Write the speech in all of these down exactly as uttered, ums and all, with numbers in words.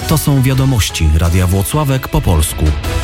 To są wiadomości Radia Włocławek po polsku.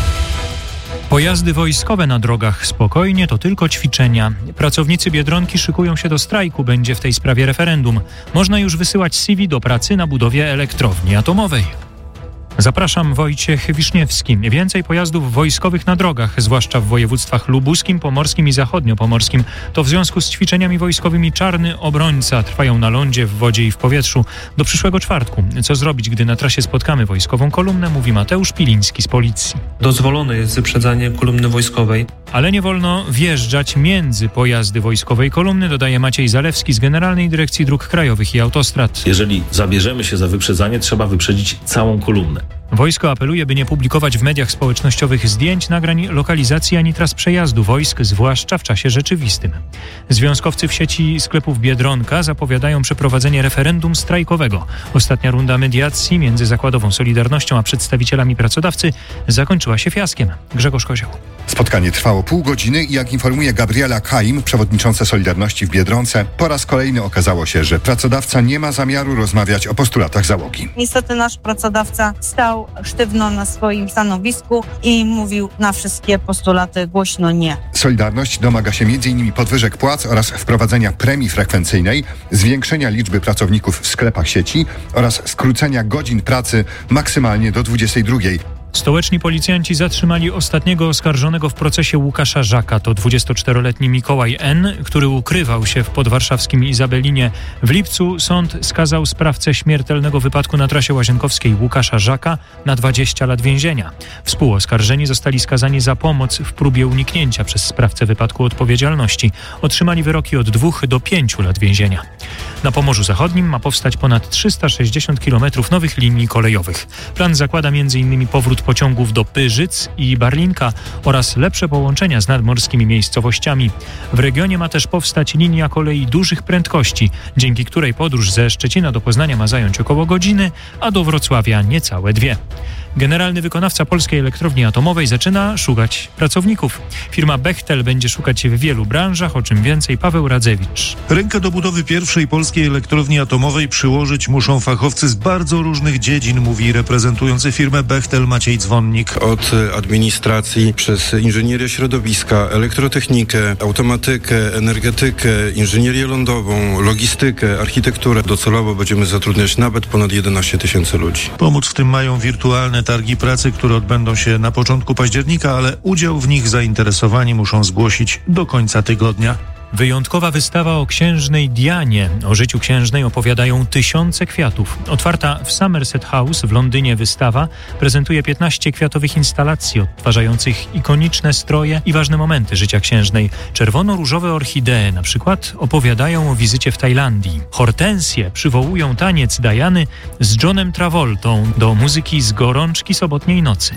Pojazdy wojskowe na drogach spokojnie, to tylko ćwiczenia. Pracownicy Biedronki szykują się do strajku, będzie w tej sprawie referendum. Można już wysyłać C V do pracy na budowie elektrowni atomowej. Zapraszam, Wojciech Wiszniewski. Więcej pojazdów wojskowych na drogach, zwłaszcza w województwach lubuskim, pomorskim i zachodniopomorskim. To w związku z ćwiczeniami wojskowymi Czarny Obrońca trwają na lądzie, w wodzie i w powietrzu do przyszłego czwartku. Co zrobić, gdy na trasie spotkamy wojskową kolumnę, mówi Mateusz Piliński z Policji. Dozwolone jest wyprzedzanie kolumny wojskowej. Ale nie wolno wjeżdżać między pojazdy wojskowej kolumny, dodaje Maciej Zalewski z Generalnej Dyrekcji Dróg Krajowych i Autostrad. Jeżeli zabierzemy się za wyprzedzanie, trzeba wyprzedzić całą kolumnę. Wojsko apeluje, by nie publikować w mediach społecznościowych zdjęć, nagrań, lokalizacji ani tras przejazdu wojsk, zwłaszcza w czasie rzeczywistym. Związkowcy w sieci sklepów Biedronka zapowiadają przeprowadzenie referendum strajkowego. Ostatnia runda mediacji między zakładową Solidarnością a przedstawicielami pracodawcy zakończyła się fiaskiem. Grzegorz Kozioł. Spotkanie trwało pół godziny i jak informuje Gabriela Kaim, przewodnicząca Solidarności w Biedronce, po raz kolejny okazało się, że pracodawca nie ma zamiaru rozmawiać o postulatach załogi. Niestety nasz pracodawca stał sztywno na swoim stanowisku i mówił na wszystkie postulaty głośno nie. Solidarność domaga się między innymi podwyżek płac oraz wprowadzenia premii frekwencyjnej, zwiększenia liczby pracowników w sklepach sieci oraz skrócenia godzin pracy maksymalnie do dwudziestej drugiej. Stołeczni policjanci zatrzymali ostatniego oskarżonego w procesie Łukasza Żaka. To dwudziestoczteroletni Mikołaj N., który ukrywał się w podwarszawskim Izabelinie. W lipcu sąd skazał sprawcę śmiertelnego wypadku na trasie łazienkowskiej Łukasza Żaka na dwadzieścia lat więzienia. Współoskarżeni zostali skazani za pomoc w próbie uniknięcia przez sprawcę wypadku odpowiedzialności. Otrzymali wyroki od dwóch do pięciu lat więzienia. Na Pomorzu Zachodnim ma powstać ponad trzysta sześćdziesiąt kilometrów nowych linii kolejowych. Plan zakłada między innymi powrót pociągów do Pyrzyc i Barlinka oraz lepsze połączenia z nadmorskimi miejscowościami. W regionie ma też powstać linia kolei dużych prędkości, dzięki której podróż ze Szczecina do Poznania ma zająć około godziny, a do Wrocławia niecałe dwie. Generalny wykonawca Polskiej Elektrowni Atomowej zaczyna szukać pracowników. Firma Bechtel będzie szukać w wielu branżach, o czym więcej Paweł Radzewicz. Rękę do budowy pierwszej polskiej elektrowni atomowej przyłożyć muszą fachowcy z bardzo różnych dziedzin, mówi reprezentujący firmę Bechtel Maciej Dzwonnik. Od administracji, przez inżynierię środowiska, elektrotechnikę, automatykę, energetykę, inżynierię lądową, logistykę, architekturę. Docelowo będziemy zatrudniać nawet ponad jedenaście tysięcy ludzi. Pomóc w tym mają wirtualne targi pracy, które odbędą się na początku października, ale udział w nich zainteresowani muszą zgłosić do końca tygodnia. Wyjątkowa wystawa o księżnej Dianie. O życiu księżnej opowiadają tysiące kwiatów. Otwarta w Somerset House w Londynie wystawa prezentuje piętnaście kwiatowych instalacji odtwarzających ikoniczne stroje i ważne momenty życia księżnej. Czerwono-różowe orchidee na przykład opowiadają o wizycie w Tajlandii. Hortensje przywołują taniec Diany z Johnem Travoltą do muzyki z Gorączki sobotniej nocy.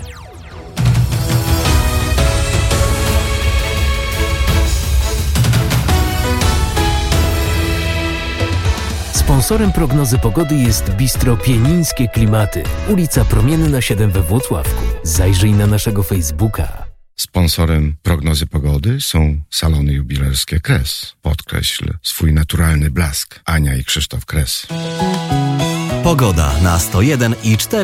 Sponsorem prognozy pogody jest Bistro Pienińskie Klimaty, ulica Promienna siedem we Włocławku. Zajrzyj na naszego Facebooka. Sponsorem prognozy pogody są salony jubilerskie Kres. Podkreśl swój naturalny blask. Ania i Krzysztof Kres. Pogoda na sto jeden i cztery.